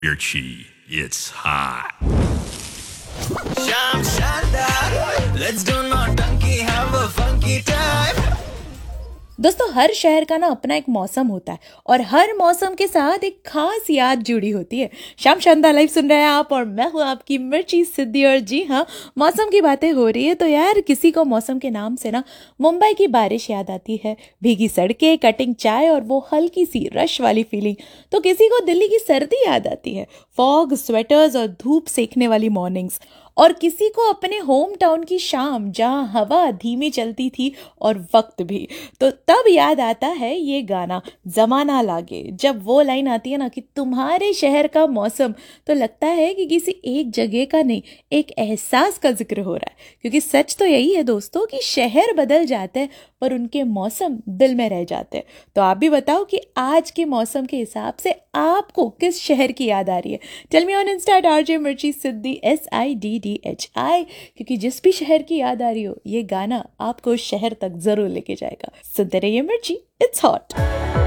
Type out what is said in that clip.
Mirchi, it's hot. Sham Shanda, let's do naughty, have a funky time. दोस्तों, हर शहर का ना अपना एक मौसम होता है और हर मौसम के साथ एक खास याद जुड़ी होती है। शाम शानदार लाइव सुन रहे हैं आप और मैं हूँ आपकी मिर्ची सिद्धि। और जी हाँ, मौसम की बातें हो रही है तो यार किसी को मौसम के नाम से ना मुंबई की बारिश याद आती है, भीगी सड़कें, कटिंग चाय और वो हल्की सी रश वाली फीलिंग। तो किसी को दिल्ली की सर्दी याद आती है, फॉग, स्वेटर्स और धूप सेकने वाली मॉर्निंग्स। और किसी को अपने होम टाउन की शाम जहाँ हवा धीमी चलती थी और वक्त भी। तो तब याद आता है ये गाना जमाना लागे, जब वो लाइन आती है ना कि तुम्हारे शहर का मौसम, तो लगता है कि किसी एक जगह का नहीं, एक एहसास का जिक्र हो रहा है। क्योंकि सच तो यही है दोस्तों कि शहर बदल जाते हैं पर उनके मौसम दिल में रह जाते हैं। तो आप भी बताओ कि आज के मौसम के हिसाब से आपको किस शहर की याद आ रही है। Tell me on Insta RJ मिर्ची सिद्धि SIDDHI, क्योंकि जिस भी शहर की याद आ रही हो ये गाना आपको उस शहर तक जरूर लेके जाएगा। सुनते रहिए मिर्ची, इट्स हॉट।